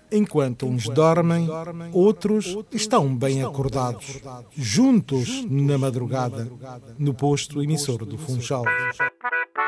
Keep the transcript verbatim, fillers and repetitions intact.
Enquanto uns dormem, outros estão bem acordados, juntos na madrugada, no posto emissor do Funchal.